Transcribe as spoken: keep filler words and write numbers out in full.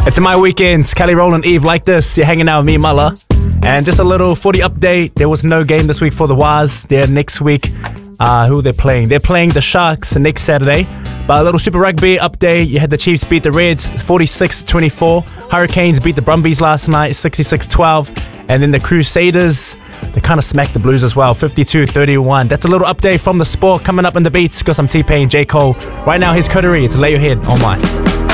It's in my weekends. Kelly, Roland, Eve, like this. You're hanging out with me, Muller. And just a little footy update. There was no game this week for the Waz. They're next week. Uh, who are they playing? They're playing the Sharks next Saturday. But a little Super Rugby update. You had the Chiefs beat the Reds forty-six twenty-four. Hurricanes beat the Brumbies last night sixty-six twelve. And then the Crusaders, they kind of smacked the Blues as well, fifty-two thirty-one. That's a little update from the sport. Coming up in the beats, got some T-Pain, J. Cole. Right now, here's Coterie. It's Lay Your Head on mine.